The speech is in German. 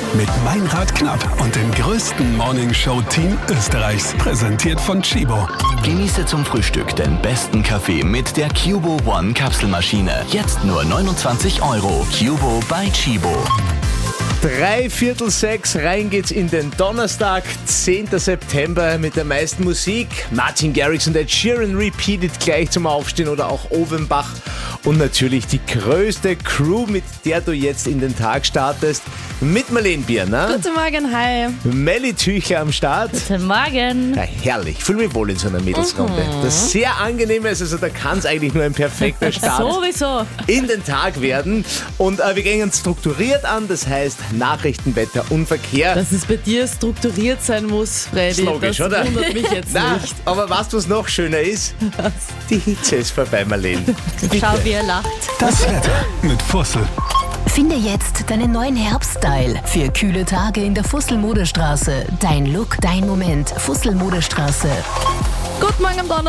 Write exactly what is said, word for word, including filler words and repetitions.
Mit Meinrad Knapp und dem größten Morningshow-Team Österreichs. Präsentiert von Chibo. Genieße zum Frühstück den besten Kaffee mit der Cubo One Kapselmaschine. Jetzt nur neunundzwanzig Euro. Cubo by Chibo. Drei Viertel sechs, rein geht's in den Donnerstag, zehnten September mit der meisten Musik. Martin Garrix und Ed Sheeran repeated gleich zum Aufstehen oder auch Ovenbach. Und natürlich die größte Crew, mit der du jetzt in den Tag startest, mit Marlene Bierner. Guten Morgen, hi. Melli Tüchler am Start. Guten Morgen. Ja, herrlich, ich fühle mich wohl in so einer Mädelsrunde. Mhm. Das sehr angenehm ist, also da kann es eigentlich nur ein perfekter Start Sowieso. in den Tag werden. Und äh, wir gehen strukturiert an, das heißt Nachrichten, Wetter und Verkehr. Dass es bei dir strukturiert sein muss, Freddy, Das ist logisch, das oder? wundert mich jetzt Nein, nicht. aber weißt du, was noch schöner ist? Was? Die Hitze ist vorbei, Marlene. Schau, wie er lacht. Das Wetter mit Fussel. Finde jetzt deinen neuen Herbststyle für kühle Tage in der Fussel-Modestraße. Dein Look, dein Moment. Fussel-Modestraße. Guten Morgen am Donnerstag.